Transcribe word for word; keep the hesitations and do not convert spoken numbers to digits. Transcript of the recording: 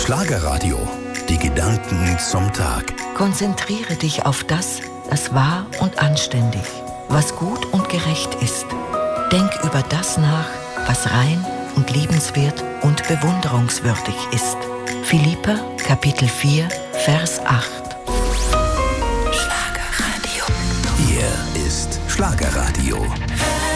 Schlagerradio. Die Gedanken zum Tag. Konzentriere dich auf das, das wahr und anständig, was gut und gerecht ist. Denk über das nach, was rein und liebenswert und bewunderungswürdig ist. Philipper, Kapitel vier, Vers acht. Schlagerradio. Hier ist Schlagerradio.